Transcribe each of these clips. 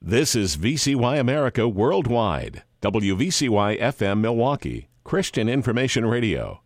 This is VCY America Worldwide, WVCY FM Milwaukee, Christian Information Radio.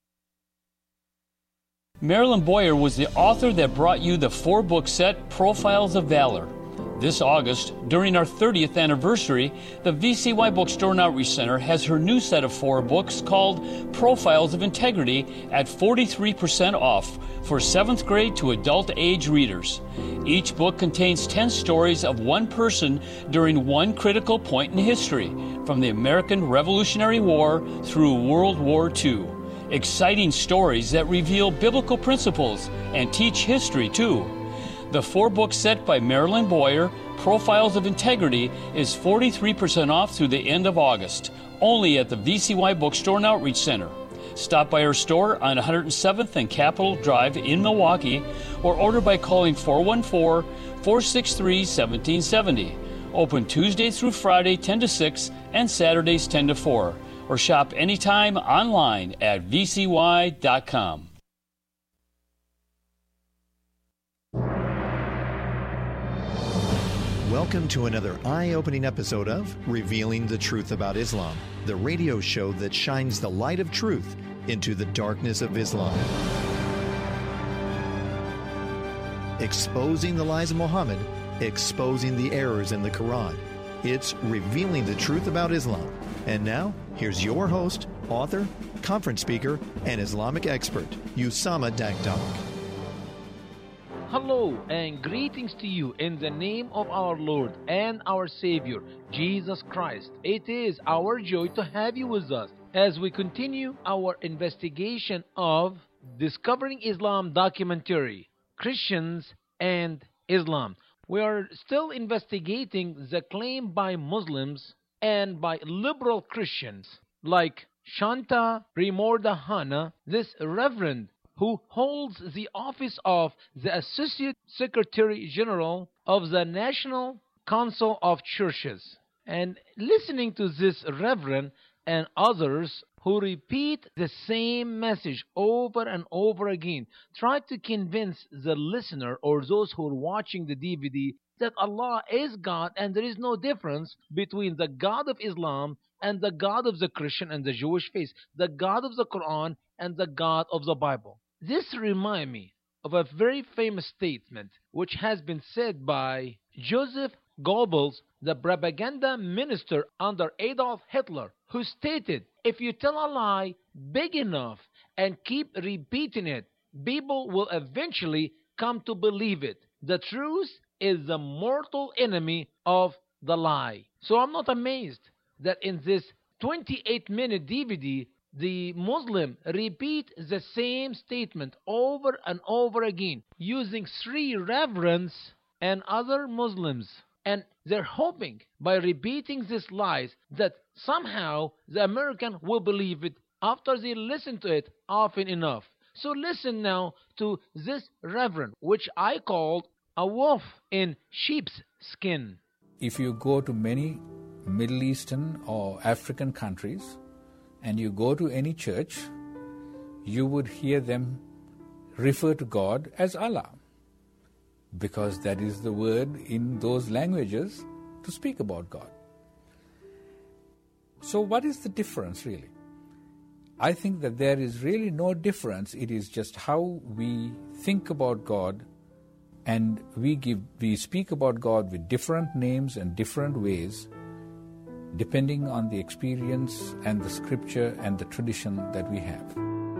Marilyn Boyer was the author that brought you the 4-book set Profiles of Valor. This August, during our 30th anniversary, the VCY Bookstore and Outreach Center has her new set of 4 books called Profiles of Integrity at 43% off for 7th grade to adult age readers. Each book contains 10 stories of one person during one critical point in history, from the American Revolutionary War through World War II. Exciting stories that reveal biblical principles and teach history too. The 4-book set by Marilyn Boyer, Profiles of Integrity, is 43% off through the end of August, only at the VCY Bookstore and Outreach Center. Stop by our store on 107th and Capitol Drive in Milwaukee, or order by calling 414-463-1770. Open Tuesday through Friday 10 to 6 and Saturdays 10 to 4. Or shop anytime online at vcy.com. Welcome to another eye-opening episode of Revealing the Truth About Islam, the radio show that shines the light of truth into the darkness of Islam. Exposing the lies of Muhammad, exposing the errors in the Quran. It's Revealing the Truth About Islam. And now, here's your host, author, conference speaker, and Islamic expert, Usama Dakdok. Hello and greetings to you in the name of our Lord and our Savior, Jesus Christ. It is our joy to have you with us as we continue our investigation of Discovering Islam documentary, Christians and Islam. We are still investigating the claim by Muslims and by liberal Christians like Shanta Primordahana, this reverend who holds the office of the Associate Secretary General of the National Council of Churches. And listening to this reverend and others who repeat the same message over and over again, try to convince the listener or those who are watching the DVD that Allah is God and there is no difference between the God of Islam and the God of the Christian and the Jewish faith, the God of the Quran and the God of the Bible. This reminds me of a very famous statement which has been said by Joseph Goebbels, the propaganda minister under Adolf Hitler, who stated, if you tell a lie big enough and keep repeating it, people will eventually come to believe it. The truth is the mortal enemy of the lie. So I'm not amazed that in this 28-minute DVD, the Muslim repeat the same statement over and over again using 3 reverends and other Muslims. And they're hoping by repeating these lies that somehow the American will believe it after they listen to it often enough. So listen now to this reverend, which I called a wolf in sheep's skin. If you go to many Middle Eastern or African countries and you go to any church, you would hear them refer to God as Allah, because that is the word in those languages to speak about God. So what is the difference really? I think that there is really no difference. It is just how we think about God, and we speak about God with different names and different ways, depending on the experience and the scripture and the tradition that we have.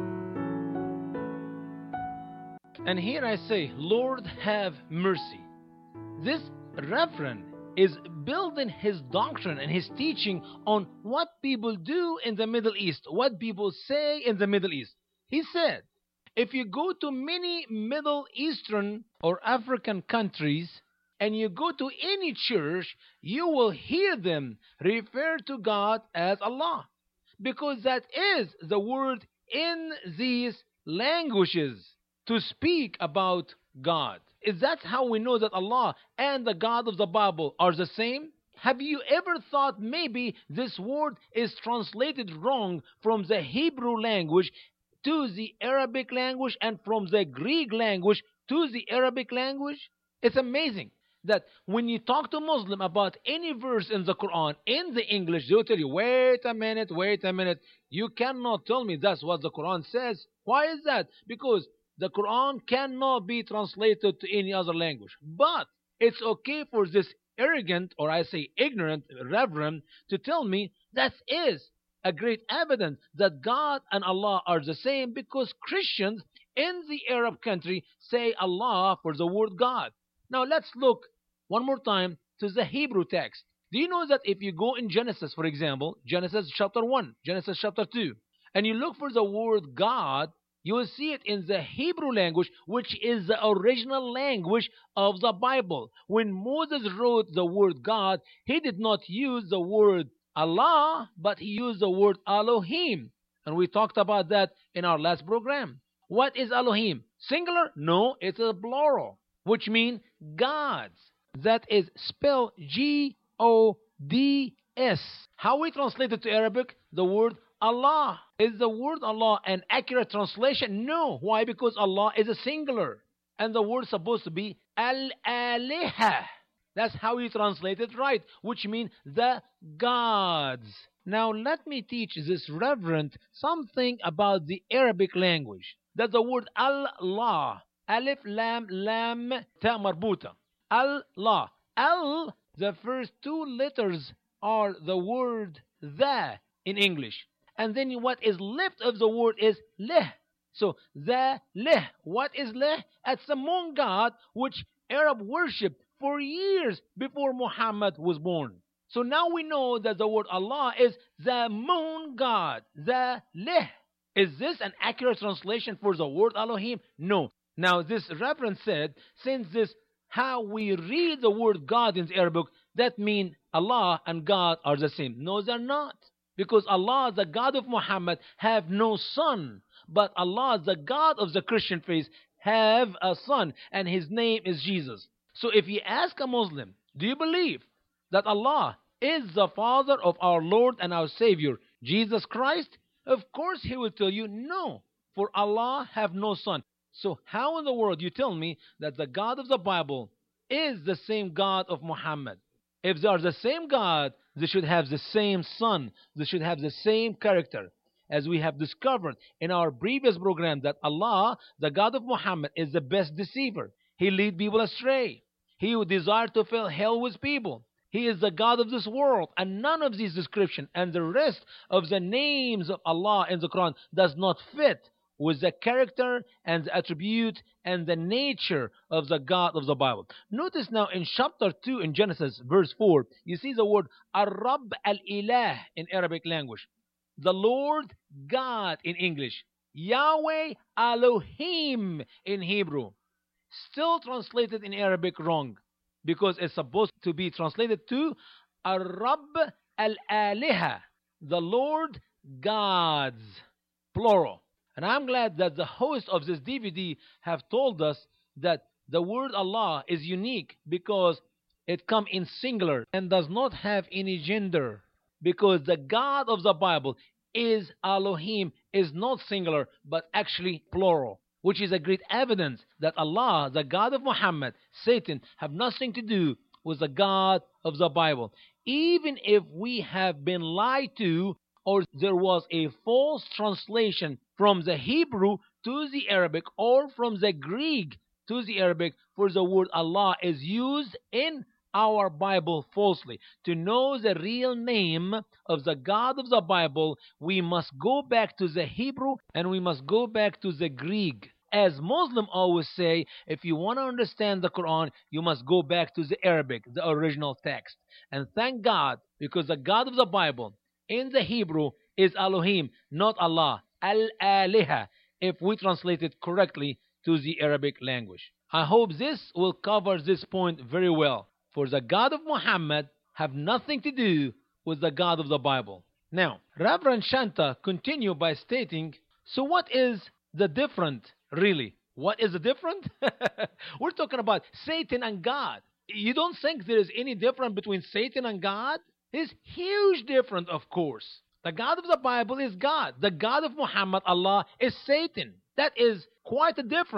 And here I say, Lord have mercy. This reverend is building his doctrine and his teaching on what people do in the Middle East, what people say in the Middle East. He said, if you go to many Middle Eastern or African countries, and you go to any church, you will hear them refer to God as Allah, because that is the word in these languages to speak about God. Is that how we know that Allah and the God of the Bible are the same? Have you ever thought maybe this word is translated wrong from the Hebrew language to the Arabic language and from the Greek language to the Arabic language? It's amazing. that when you talk to Muslim about any verse in the Quran in the English, they'll tell you, wait a minute, you cannot tell me that's what the Quran says. Why is that? Because the Quran cannot be translated to any other language. But it's okay for this arrogant, or I say ignorant, reverend, to tell me that is a great evidence that God and Allah are the same, because Christians in the Arab country say Allah for the word God. Now let's look one more time to the Hebrew text. Do you know that if you go in Genesis, for example, Genesis chapter 1, Genesis chapter 2, and you look for the word God, you will see it in the Hebrew language, which is the original language of the Bible. When Moses wrote the word God, he did not use the word Allah, but he used the word Elohim. And we talked about that in our last program. What is Elohim? Singular? No, it's a plural, which means gods. That is spelled G-O-D-S. How we translate it to Arabic? The word Allah. Is the word Allah an accurate translation? No. Why? Because Allah is a singular. And the word is supposed to be Al-Aliha. That's how you translate it right, which means the gods. Now let me teach this reverend something about the Arabic language. That the word Allah, Alif, Lam, Lam, Ta marbuta. Allah. Al, the first two letters are the word the in English. And then what is left of the word is leh. So the leh. What is leh? It's the moon god which Arab worshipped for years before Muhammad was born. So now we know that the word Allah is the moon god, the leh. Is this an accurate translation for the word Elohim? No. Now this reverend said, since this how we read the word God in the Arabic, that means Allah and God are the same. No, they're not. Because Allah, the God of Muhammad, have no son. But Allah, the God of the Christian faith, have a son, and his name is Jesus. So if you ask a Muslim, do you believe that Allah is the Father of our Lord and our Savior, Jesus Christ? Of course he will tell you no, for Allah have no son. So how in the world you tell me that the God of the Bible is the same God of Muhammad? If they are the same God, they should have the same son. They should have the same character. As we have discovered in our previous program that Allah, the God of Muhammad, is the best deceiver. He leads people astray. He who desires to fill hell with people. He is the God of this world, and none of these descriptions and the rest of the names of Allah in the Quran does not fit with the character and the attribute and the nature of the God of the Bible. Notice now in chapter 2 in Genesis, verse 4, you see the word Ar-Rabb al-Ilah in Arabic language. The Lord God in English. Yahweh Elohim in Hebrew. Still translated in Arabic wrong, because it's supposed to be translated to Ar-Rabb al-Aliha, the Lord gods, plural. And I'm glad that the host of this DVD have told us that the word Allah is unique because it comes in singular and does not have any gender. Because the God of the Bible is Elohim, is not singular but actually plural, which is a great evidence that Allah, the God of Muhammad, Satan, have nothing to do with the God of the Bible. Even if we have been lied to, or there was a false translation from the Hebrew to the Arabic, or from the Greek to the Arabic, for the word Allah is used in our Bible falsely. To know the real name of the God of the Bible, we must go back to the Hebrew and we must go back to the Greek. As Muslims always say, if you want to understand the Quran, you must go back to the Arabic, the original text. And thank God, because the God of the Bible in the Hebrew is Elohim, not Allah, Al-Aliha, if we translate it correctly to the Arabic language. I hope this will cover this point very well. For the God of Muhammad have nothing to do with the God of the Bible. Now, Reverend Shanta continue by stating, so what is the difference really? What is the difference? We're talking about Satan and God. You don't think there is any difference between Satan and God? There's huge difference, of course. The God of the Bible is God. The God of Muhammad, Allah, is Satan. That is quite a difference.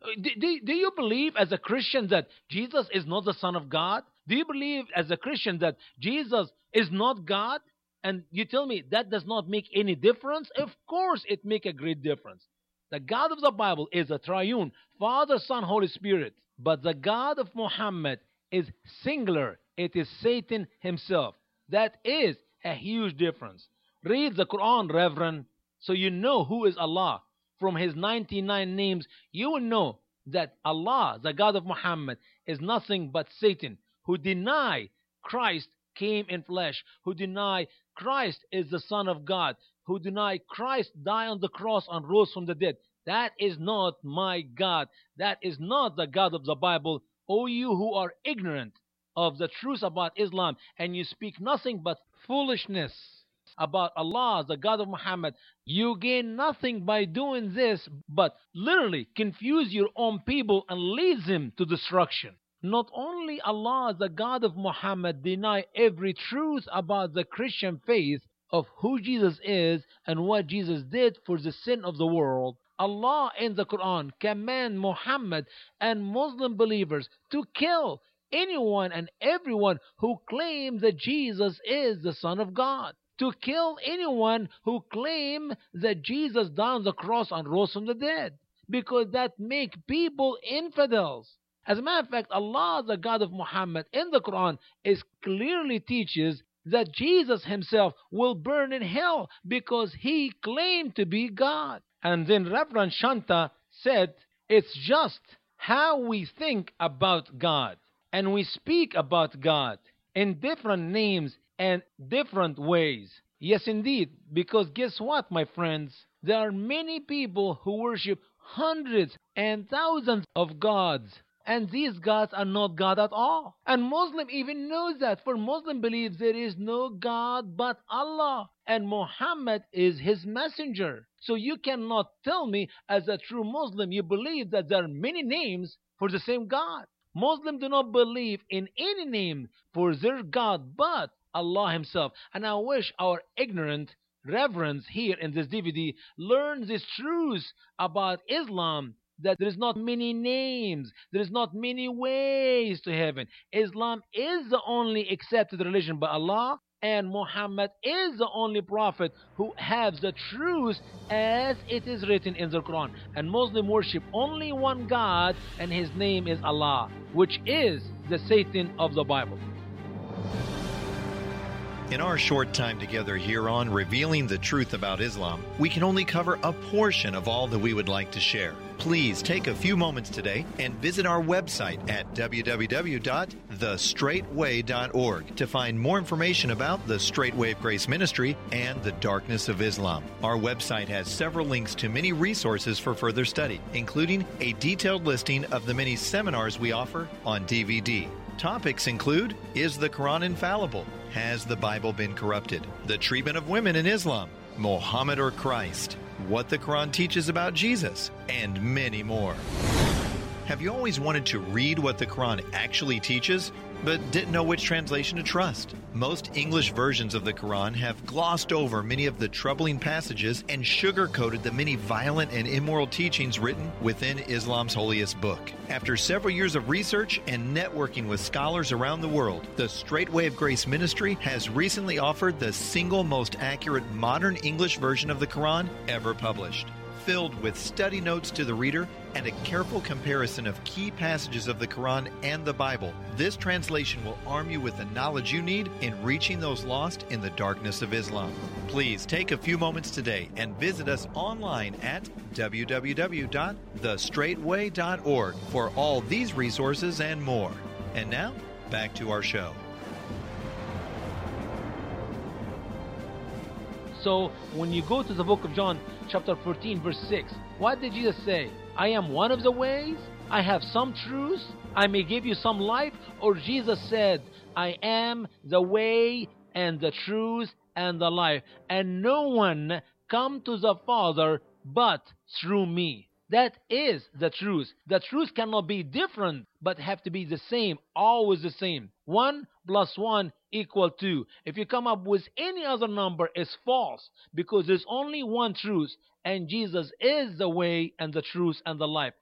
Do you believe as a Christian that Jesus is not the Son of God? Do you believe as a Christian that Jesus is not God? And you tell me that does not make any difference? Of course it makes a great difference. The God of the Bible is a triune, Father, Son, Holy Spirit. But the God of Muhammad is singular. It is Satan himself. That is a huge difference. Read the Quran, Reverend, so you know who is Allah. From his 99 names, you will know that Allah, the God of Muhammad, is nothing but Satan, who deny Christ came in flesh, who deny Christ is the Son of God, who deny Christ died on the cross and rose from the dead. That is not my God. That is not the God of the Bible. O you who are ignorant of the truth about Islam, and you speak nothing but foolishness about Allah, the God of Muhammad, you gain nothing by doing this but literally confuse your own people and lead them to destruction. Not only Allah, the God of Muhammad, deny every truth about the Christian faith of who Jesus is and what Jesus did for the sin of the world. Allah in the Quran command Muhammad and Muslim believers to kill anyone and everyone who claims that Jesus is the Son of God. To kill anyone who claims that Jesus died on the cross and rose from the dead. Because that make people infidels. As a matter of fact, Allah, the God of Muhammad, in the Quran, is clearly teaches that Jesus himself will burn in hell because he claimed to be God. And then Reverend Shanta said, it's just how we think about God. And we speak about God in different names and different ways. Yes, indeed, because guess what, my friends? There are many people who worship hundreds and thousands of gods. And these gods are not God at all. And Muslim even knows that. For Muslim believes there is no God but Allah. And Muhammad is his messenger. So you cannot tell me as a true Muslim you believe that there are many names for the same God. Muslims do not believe in any name for their God but Allah himself. And I wish our ignorant reverends here in this DVD learn this truth about Islam, that there is not many names, there is not many ways to heaven. Islam is the only accepted religion by Allah, and Muhammad is the only prophet who has the truth as it is written in the Quran. And Muslim worship only one God, and his name is Allah, which is the Satan of the Bible. In our short time together here on Revealing the Truth About Islam, we can only cover a portion of all that we would like to share. Please take a few moments today and visit our website at www.thestraightway.org to find more information about the Straight Way of Grace Ministry and the Darkness of Islam. Our website has several links to many resources for further study, including a detailed listing of the many seminars we offer on DVD. Topics include, is the Quran infallible? Has the Bible been corrupted? The treatment of women in Islam, Muhammad or Christ, what the Quran teaches about Jesus, and many more. Have you always wanted to read what the Quran actually teaches, but didn't know which translation to trust? Most English versions of the Quran have glossed over many of the troubling passages and sugar-coated the many violent and immoral teachings written within Islam's holiest book. After several years of research and networking with scholars around the world, the Straight Way of Grace Ministry has recently offered the single most accurate modern English version of the Quran ever published. Filled with study notes to the reader and a careful comparison of key passages of the Quran and the Bible, this translation will arm you with the knowledge you need in reaching those lost in the darkness of Islam. Please take a few moments today and visit us online at www.thestraightway.org for all these resources and more. And now, back to our show. So when you go to the book of John, chapter 14, verse 6, what did Jesus say? I am one of the ways, I have some truth, I may give you some life. Or Jesus said, I am the way and the truth and the life, and no one come to the Father but through me. That is the truth. The truth cannot be different, but have to be the same, always the same. 1 plus 1 equal 2. If you come up with any other number, it's false, because there's only one truth, and Jesus is the way and the truth and the life.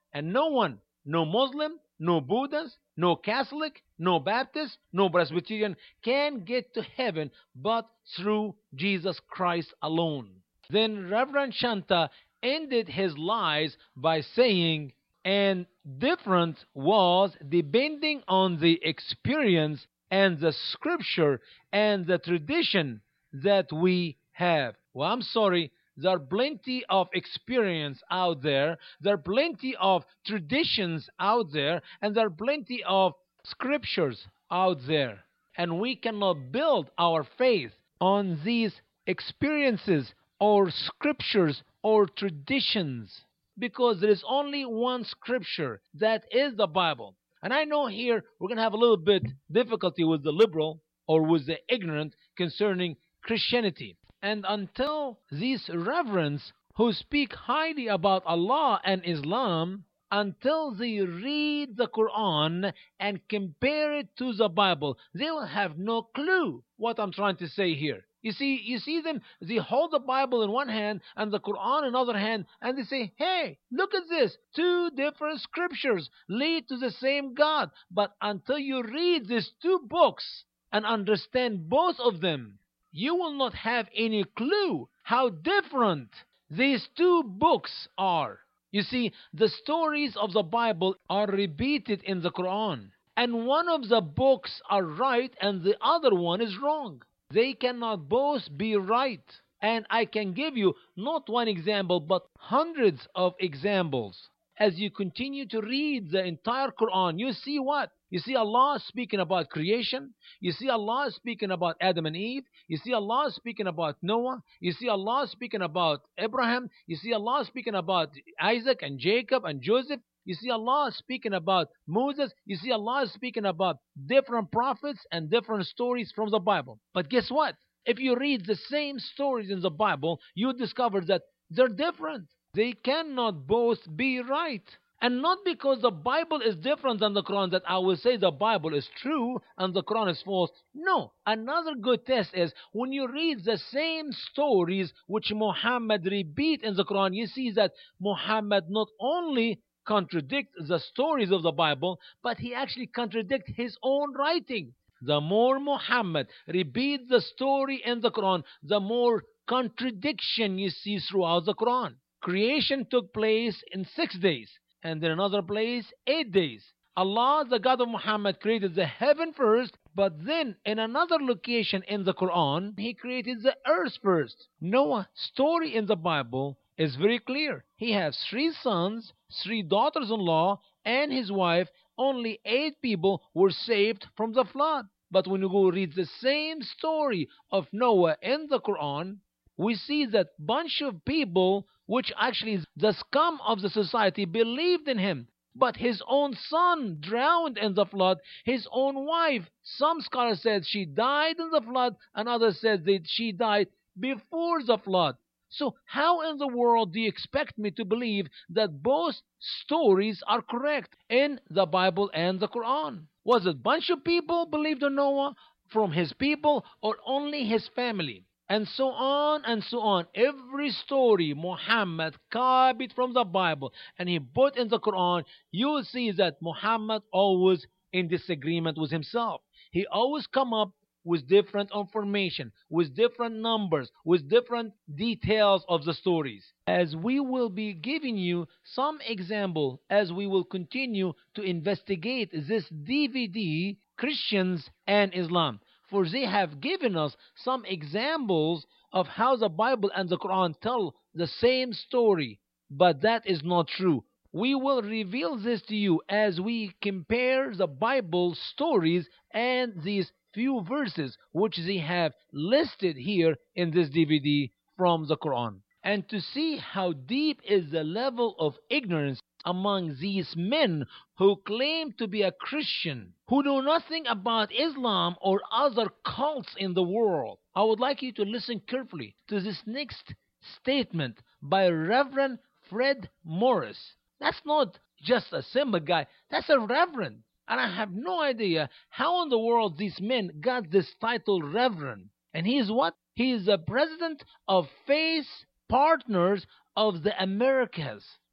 And no one, no Muslim, no Buddhist, no Catholic, no Baptist, no Presbyterian can get to heaven but through Jesus Christ alone. Then Reverend Shanta ended his lies by saying, and difference was depending on the experience and the scripture and the tradition that we have. Well, I'm sorry, there are plenty of experience out there, there are plenty of traditions out there, and there are plenty of scriptures out there. And we cannot build our faith on these experiences or scriptures or traditions, because there is only one scripture, that is the Bible. And I know here we're going to have a little bit difficulty with the liberal or with the ignorant concerning Christianity. And until these reverends who speak highly about Allah and Islam, until they read the Quran and compare it to the Bible, they will have no clue what I'm trying to say here. You see them, they hold the Bible in one hand and the Quran in other hand, and they say, hey, look at this. Two different scriptures lead to the same God. But until you read these two books and understand both of them, you will not have any clue how different these two books are. You see, the stories of the Bible are repeated in the Quran, and one of the books are right and the other one is wrong. They cannot both be right. And I can give you not one example, but hundreds of examples. As you continue to read the entire Quran, you see what? You see Allah speaking about creation. You see Allah speaking about Adam and Eve. You see Allah speaking about Noah. You see Allah speaking about Abraham. You see Allah speaking about Isaac and Jacob and Joseph. You see Allah speaking about Moses. You see Allah speaking about different prophets and different stories from the Bible. But guess what? If you read the same stories in the Bible, you discover that they're different. They cannot both be right. And not because the Bible is different than the Quran that I will say the Bible is true and the Quran is false. No. Another good test is when you read the same stories which Muhammad repeat in the Quran, you see that Muhammad not only contradicts the stories of the Bible, but he actually contradicts his own writing. The more Muhammad repeats the story in the Quran, the more contradiction you see throughout the Quran. Creation took place in 6 days, and in another place 8 days. Allah, the God of Muhammad, created the heaven first, but then in another location in the Quran, he created the earth first. Noah's story in the Bible is very clear. He has 3 sons, 3 daughters-in-law, and his wife. Only 8 people were saved from the flood. But when you go read the same story of Noah in the Quran, we see that bunch of people, which actually is the scum of the society, believed in him. But his own son drowned in the flood. His own wife, some scholars said she died in the flood, and others said that she died before the flood. So how in the world do you expect me to believe that both stories are correct in the Bible and the Quran? Was it a bunch of people believed in Noah from his people, or only his family? And so on and so on. Every story Muhammad copied from the Bible and he put in the Quran, you will see that Muhammad always in disagreement with himself. He always come up with different information, with different numbers, with different details of the stories. As we will be giving you some example as we will continue to investigate this DVD, Christians and Islam. For they have given us some examples of how the Bible and the Quran tell the same story, but that is not true. We will reveal this to you as we compare the Bible stories and these few verses which they have listed here in this DVD from the Quran. And to see how deep is the level of ignorance among these men who claim to be a Christian, who know nothing about Islam or other cults in the world. I would like you to listen carefully to this next statement by Reverend Fred Morris. That's not just a simple guy, that's a reverend. And I have no idea how in the world these men got this title reverend. And he is what? He is the president of Faith Partners of the Americas.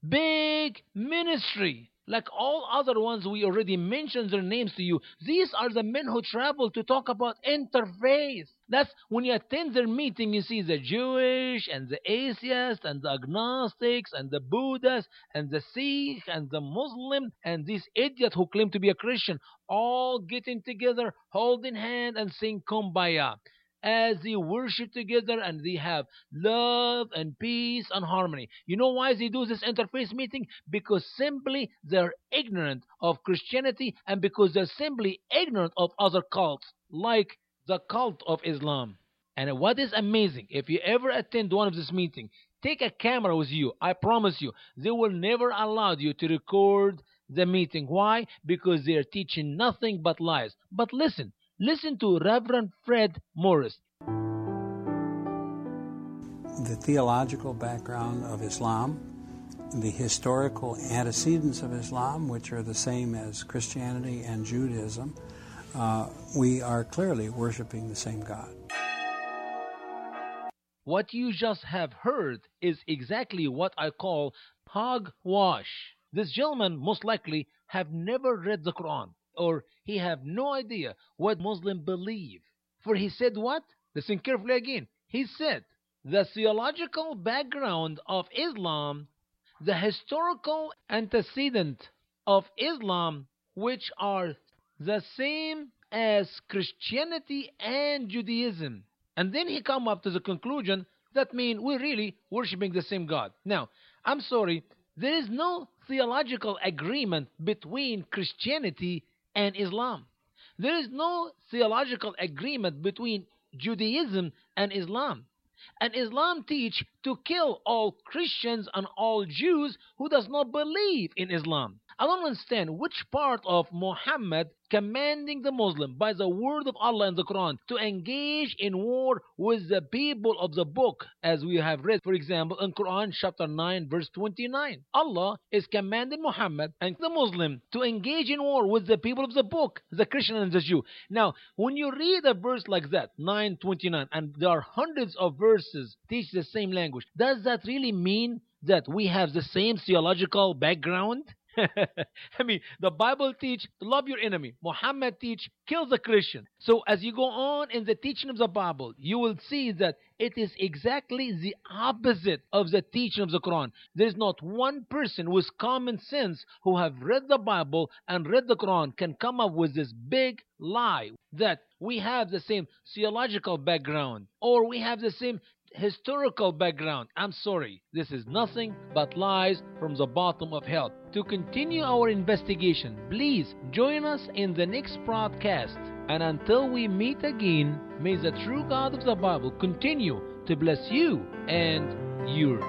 big ministry. Like all other ones we already mentioned their names to you. These are the men who travel to talk about interfaith. That's when you attend their meeting, you see the Jewish and the atheists and the agnostics and the Buddhists and the Sikh and the Muslim and this idiot who claim to be a Christian all getting together, holding hand and saying Kumbaya, as they worship together and they have love and peace and harmony. You know why they do this interfaith meeting? Because simply they're ignorant of Christianity and because they're simply ignorant of other cults like the cult of Islam. And what is amazing, if you ever attend one of these meetings, take a camera with you. I promise you, they will never allow you to record the meeting. Why? Because they are teaching nothing but lies. But listen to Reverend Fred Morris. The theological background of Islam, the historical antecedents of Islam, which are the same as Christianity and Judaism, we are clearly worshiping the same God. What you just have heard is exactly what I call hogwash. This gentleman most likely have never read the Quran, or he have no idea what Muslims believe. For he said what? Listen carefully again. He said, the theological background of Islam, the historical antecedent of Islam, which are the same as Christianity and Judaism. And then he come up to the conclusion that means we're really worshiping the same God. Now, I'm sorry, there is no theological agreement between Christianity and Islam. There is no theological agreement between Judaism and Islam. And Islam teach to kill all Christians and all Jews who does not believe in Islam. I don't understand which part of Muhammad commanding the Muslim by the word of Allah in the Quran to engage in war with the people of the book, as we have read, for example, in Quran chapter 9 verse 29. Allah is commanding Muhammad and the Muslim to engage in war with the people of the book, the Christian and the Jew. Now, when you read a verse like that, 9:29, and there are hundreds of verses teach the same language, does that really mean that we have the same theological background? I mean, the Bible teach love your enemy. Muhammad teach kill the Christian. So as you go on in the teaching of the Bible, you will see that it is exactly the opposite of the teaching of the Quran. There is not one person with common sense who have read the Bible and read the Quran can come up with this big lie that we have the same theological background or we have the same historical background. I'm sorry, this is nothing but lies from the bottom of hell. To continue our investigation, please join us in the next broadcast. And until we meet again, may the true God of the Bible continue to bless you and yours.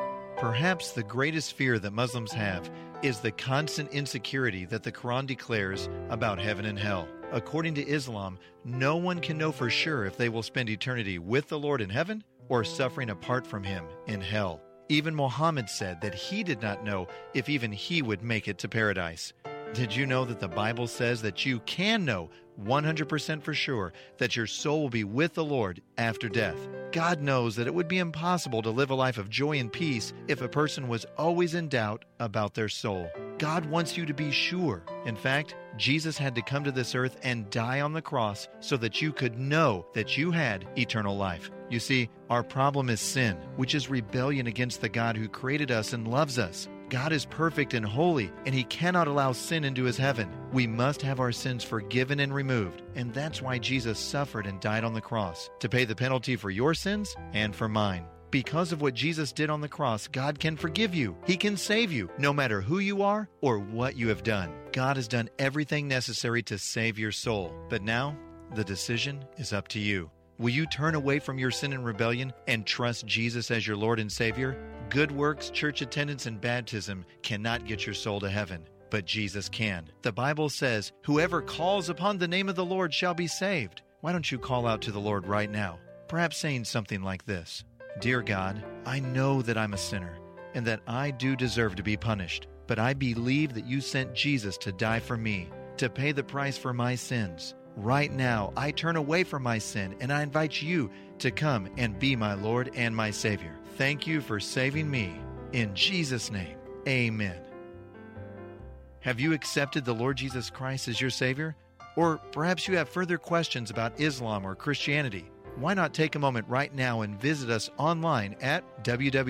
Perhaps the greatest fear that Muslims have is the constant insecurity that the Quran declares about heaven and hell. According to Islam, no one can know for sure if they will spend eternity with the Lord in heaven or suffering apart from Him in hell. Even Muhammad said that he did not know if even he would make it to paradise. Did you know that the Bible says that you can know 100% for sure that your soul will be with the Lord after death? God knows that it would be impossible to live a life of joy and peace if a person was always in doubt about their soul. God wants you to be sure. In fact, Jesus had to come to this earth and die on the cross so that you could know that you had eternal life. You see, our problem is sin, which is rebellion against the God who created us and loves us. God is perfect and holy, and He cannot allow sin into His heaven. We must have our sins forgiven and removed, and that's why Jesus suffered and died on the cross, to pay the penalty for your sins and for mine. Because of what Jesus did on the cross, God can forgive you. He can save you, no matter who you are or what you have done. God has done everything necessary to save your soul. But now, the decision is up to you. Will you turn away from your sin and rebellion and trust Jesus as your Lord and Savior? Good works, church attendance, and baptism cannot get your soul to heaven, but Jesus can. The Bible says, whoever calls upon the name of the Lord shall be saved. Why don't you call out to the Lord right now? Perhaps saying something like this: Dear God, I know that I'm a sinner and that I do deserve to be punished, but I believe that you sent Jesus to die for me, to pay the price for my sins. Right now, I turn away from my sin and I invite you to come and be my Lord and my Savior. Thank you for saving me. In Jesus' name, Amen. Have you accepted the Lord Jesus Christ as your Savior? Or perhaps you have further questions about Islam or Christianity. Why not take a moment right now and visit us online at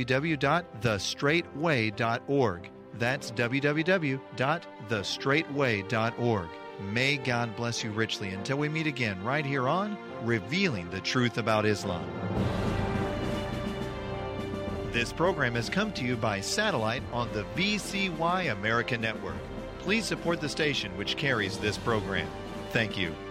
www.thestraightway.org. That's www.thestraightway.org. May God bless you richly until we meet again right here on Revealing the Truth About Islam. This program has come to you by satellite on the VCY America Network. Please support the station which carries this program. Thank you.